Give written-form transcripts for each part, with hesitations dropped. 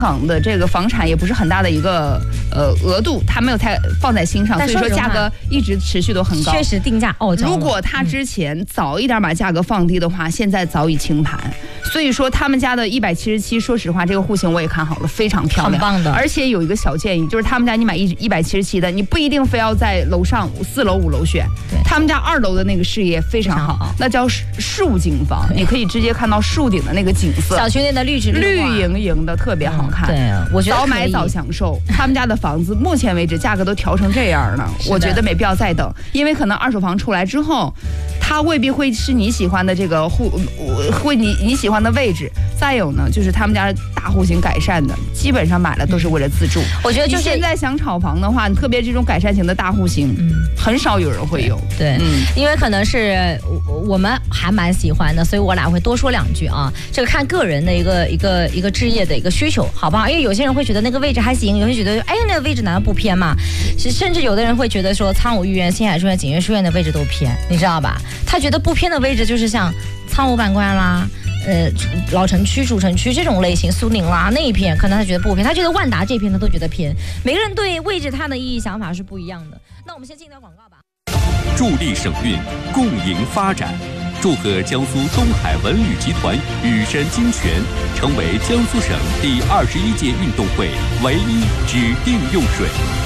港的这个房产也不是很大的一个额度，它没有太放在心上，所以说价格一直持续都很高。 确实定价傲娇。 如果他之前早一点把价格放低的话，现在早已清盘。所以说他们家的177，说实话，这个户型我也看好了，非常漂亮， 很棒的。 而且有一个小建议，就是他们家你买177的，你不一定非要在楼上4楼5楼选，他们家2楼的那个视野非常好，那叫树景房，你可以直接看到树顶的那个景色， 小区内的绿莹莹的，特别好看。 对，我觉得早买早享受。他们家的房子目前为止价格都调成这样了，我觉得没必要再等，因为可能二手房出来之后，它未必会是你喜欢的这个你喜欢的位置。再有呢，就是他们家大户型改善的，基本上买了都是为了自住。 我觉得就是现在想炒房的话，特别这种改善型的大户型，很少有人会有。 对，因为可能是我们还蛮喜欢的，所以我俩会多说2句啊。这个看个人的一个置业的一个需求，好不好？因为有些人会觉得那个位置还行，有些人觉得哎那个位置难道不偏吗？甚至有的人会觉得说苍梧御苑、新海书院、锦悦书院的位置都偏，你知道吧？他觉得不偏的位置就是像苍梧板关啦。老城区、主城区这种类型，苏宁啦那一片，可能他觉得不偏，他觉得万达这片他都觉得偏。每个人对位置他的意义想法是不一样的。那我们先进一段广告吧。 助力省运，共赢发展。祝贺江苏东海文旅集团羽山精泉成为江苏省第21届运动会唯一指定用水。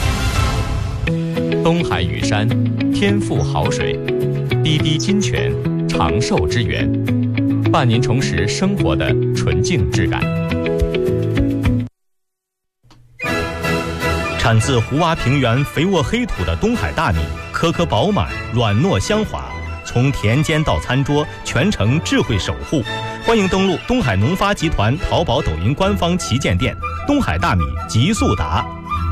东海羽山，天赋好水，滴滴金泉，长寿之源。伴您重拾生活的纯净质感。 产自胡洼平原肥沃黑土的东海大米，颗颗饱满，软糯香滑，从田间到餐桌，全程智慧守护。欢迎登录东海农发集团淘宝、抖音官方旗舰店，东海大米极速达。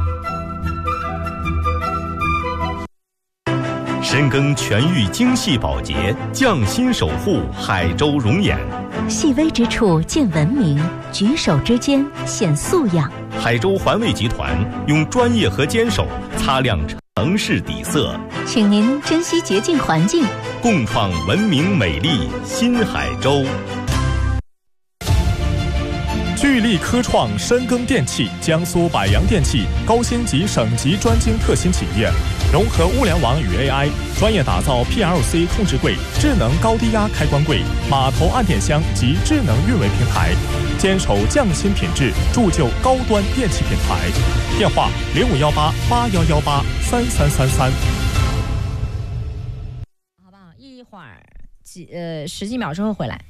深耕全域精细保洁，匠心守护海州容颜。 细微之处见文明，举手之间显素养。 海州环卫集团用专业和坚守擦亮城市底色， 请您珍惜洁净环境， 共创文明美丽新海州。 聚力科创深耕电器，江苏百洋电器高星级省级专精特新企业，融合物联网与 AI， 专业打造 PLC 控制柜、智能高低压开关柜、码头按电箱及智能运维平台，坚守匠心品质，铸就高端电器品牌。电话051881183333。 好不好？一会儿10几秒之后回来。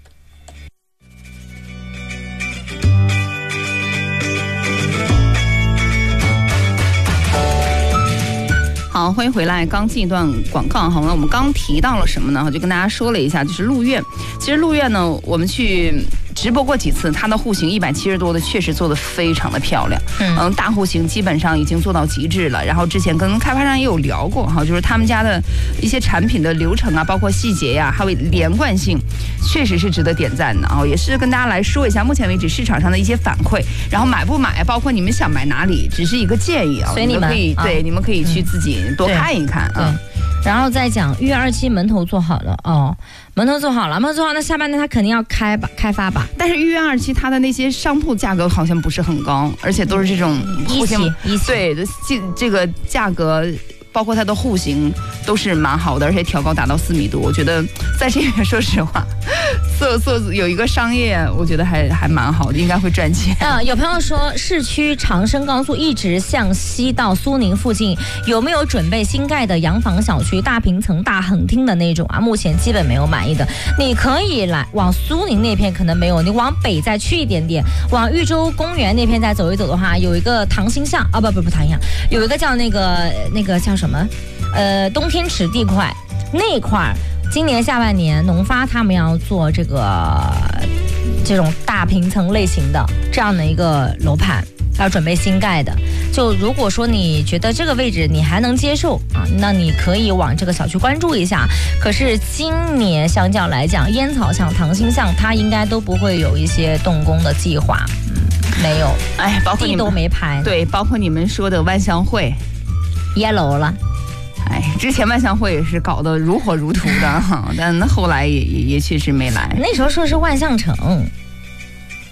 好，欢迎回来。刚进一段广告哈，那我们刚提到了什么呢？就跟大家说了一下，就是鹿苑。其实鹿苑呢，我们去直播过几次，它的户型170多的确实做得非常的漂亮。大户型基本上已经做到极致了。然后之前跟开发商也有聊过哈，就是他们家的一些产品的流程啊，包括细节呀，还有连贯性，确实是值得点赞的啊。也是跟大家来说一下，目前为止市场上的一些反馈，然后买不买，包括你们想买哪里，只是一个建议啊。 所以你们可以你们可以去自己多看一看啊。 然后再讲1月27门头做好了哦，门头做好了，那下半年它肯定要开发吧。 但是1月27它的那些商铺价格好像不是很高，而且都是这种户型，对，这个价格包括它的户型都是蛮好的，而且挑高达到4米多。我觉得在这边说实话，做有一个商业，我觉得还蛮好的，应该会赚钱。 有朋友说市区长深高速一直向西到苏宁附近，有没有准备新盖的洋房小区、大平层、大横厅的那种啊？目前基本没有满意的。你可以来往苏宁那片可能没有，你往北再去一点点，往豫州公园那片再走一走的话，有一个塘心巷啊，不塘心巷，有一个叫那个叫什么？东天池地块那块，今年下半年农发他们要做这种大平层类型的这样的一个楼盘，要准备新盖的。就如果说你觉得这个位置你还能接受啊，那你可以往这个小区关注一下。可是今年相较来讲，烟草巷、塘心巷它应该都不会有一些动工的计划，没有， 包括地都没拍， 对，包括你们说的万象汇 ，yellow 了。 之前万象汇也是搞得如火如荼的，但后来也确实没来。 那时候说是万象城，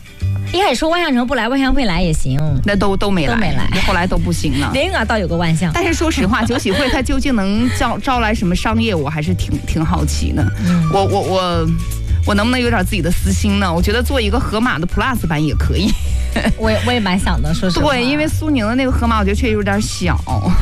一开始说万象城不来，万象汇来也行， 那都没来，后来都不行了。 连云港倒有个万象， 但是说实话，酒喜会它究竟能招来什么商业，我还是挺好奇的。我能不能有点自己的私心呢？我觉得做一个河马的 Plus 版也可以。 我也蛮想的，说实话。 对，因为苏宁的那个河马，我觉得确实有点小。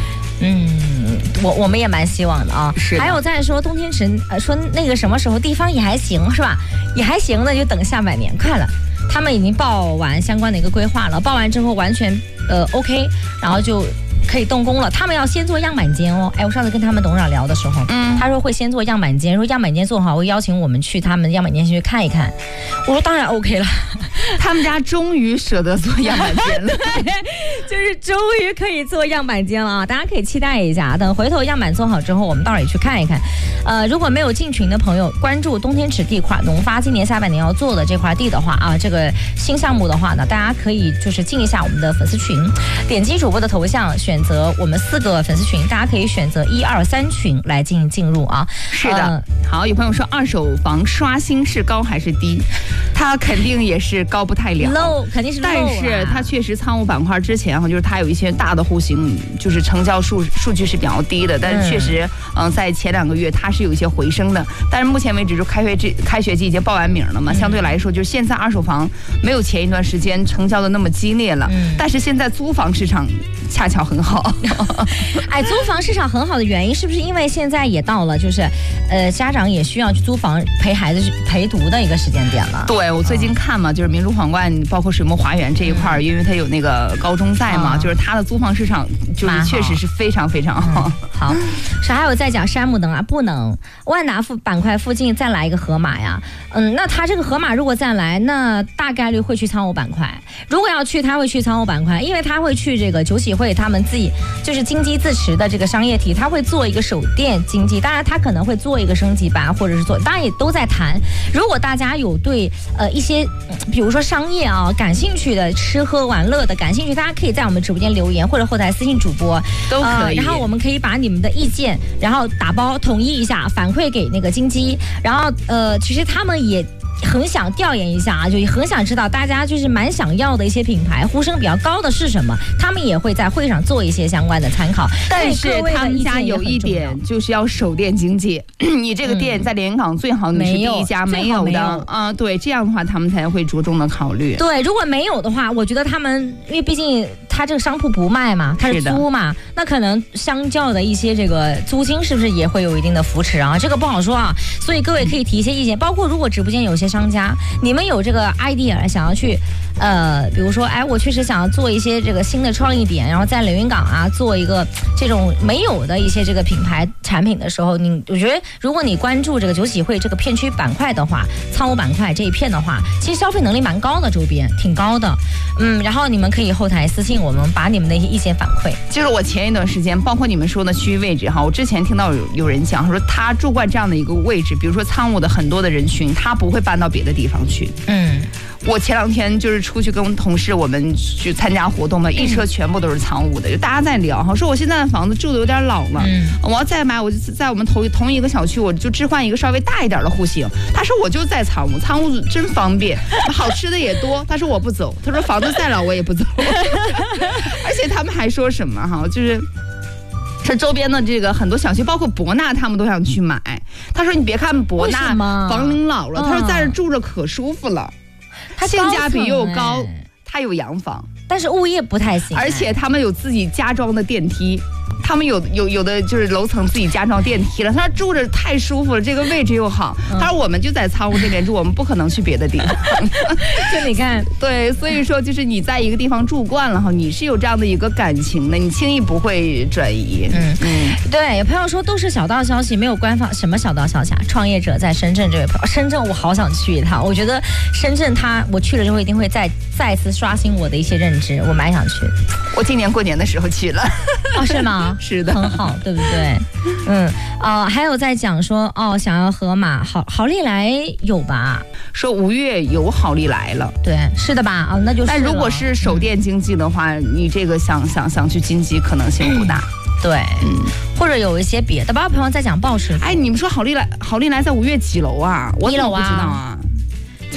我们也蛮希望的啊。 是。 还有再说东天池，说那个什么时候地方也还行是吧？也还行，那就等下半年快了。他们已经报完相关的一个规划了，报完之后完全OK， 然后就可以动工了。他们要先做样板间哦。我上次跟他们董事长聊的时候，他说会先做样板间，说样板间做好会邀请我们去他们样板间去看一看。我说当然 OK 了。 他们家终于舍得做样板间了， 就是终于可以做样板间了啊！大家可以期待一下，等回头样板做好之后，我们到时候也去看一看。如果没有进群的朋友，关注东天池地块农发今年下半年要做的这块地的话啊，这个新项目的话呢，大家可以就是进一下我们的粉丝群，点击主播的头像，选择我们4个粉丝群，大家可以选择1、2、3群来进入啊。 是的，好，有朋友说二手房刷新是高还是低？它肯定也是高不太了 ，low 肯定是 low， 但是它确实仓务板块之前就是它有一些大的户型，就是成交数据是比较低的，但是确实在前2个月它是有一些回升的，但是目前为止就开学季已经报完名了嘛，相对来说就是现在二手房没有前一段时间成交的那么激烈了，但是现在租房市场恰巧很好。 租房市场很好的原因是不是因为现在也到了就是家长也需要去租房陪孩子陪读的一个时间点了？ 对，我最近看嘛，就是明珠皇冠包括水墨华园这一块，因为它有那个高中在嘛，就是它的租房市场就是确实是非常非常好。 好，是还有在讲山姆能啊，不能万达板块附近再来一个河马呀。那他这个河马如果再来，那大概率会去仓务板块。如果要去，他会去仓务板块，因为他会去这个酒喜会他们自己就是金鸡自持的这个商业体，他会做一个手电经济，当然他可能会做一个升级版，或者是做，当然也都在谈。如果大家有对一些比如说商业啊感兴趣的，吃喝玩乐的感兴趣，大家可以在我们直播间留言，或者后台私信主播都可以。 然后我们可以把你们的意见，然后打包统一一下，反馈给那个金鸡。然后其实他们也很想调研一下啊，就很想知道大家就是蛮想要的一些品牌，呼声比较高的是什么，他们也会在会上做一些相关的参考。 但是他们家有一点就是要守店经济，你这个店在连云港最好你是第一家没有的啊，对，这样的话他们才会着重的考虑。 对，如果没有的话，我觉得他们因为毕竟他这个商铺不卖嘛，他是租嘛，那可能相较的一些这个租金是不是也会有一定的扶持啊？这个不好说啊，所以各位可以提一些意见，包括如果直播间有些商家，你们有这个 idea 想要去比如说我确实想要做一些这个新的创意点，然后在连云港啊做一个这种没有的一些这个品牌产品的时候，我觉得如果你关注这个酒喜会这个片区板块的话，仓务板块这一片的话，其实消费能力蛮高的，周边挺高的，然后你们可以后台私信我们，把你们的一些意见反馈。 就是我前一段时间包括你们说的区域位置哈，我之前听到有人讲说他住惯这样的一个位置，比如说仓务的很多的人群，他不会搬到别的地方去。我前2天就是出去跟同事我们去参加活动嘛，一车全部都是仓务的，就大家在聊哈，说我现在的房子住的有点老了，我要再买，我就在我们同一个小区，我就置换一个稍微大一点的户型。他说我就在仓务真方便，好吃的也多。他说我不走，他说房子再老我也不走。而且他们还说什么哈，就是周边的这个很多小区，包括博纳，他们都想去买。他说你别看博纳房龄老了，他说在这住着可舒服了。它性价比又高，它有洋房， 但是物业不太行， 而且他们有自己加装的电梯，他们有的就是楼层自己加装电梯了。他说住着太舒服了，这个位置又好。他说我们就在仓务这边住，我们不可能去别的地方。 就你看， 对，所以说就是你在一个地方住惯了哈，你是有这样的一个感情的，你轻易不会转移。 对，有朋友说都是小道消息，没有官方。什么小道消息啊？创业者在深圳，这位朋友，深圳我好想去一趟。我觉得深圳我去了之后一定会再次刷新我的一些认知，我蛮想去。 我今年过年的时候去了。 哦，是吗？ 是的， 很好，对不对？还有在讲说想要河马好利来有吧？ 说5月有好利来了， 对，是的吧？那就是。 但如果是手电经济的话，你这个想去金鸡可能性不大。 对，或者有一些别的，包括朋友在讲暴食。 你们说好利来在5月几楼啊？我 1楼啊， 不知道啊。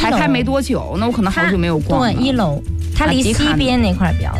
楼才开没多久，那我可能好久没有逛了。 对，1楼，它离西边那块比较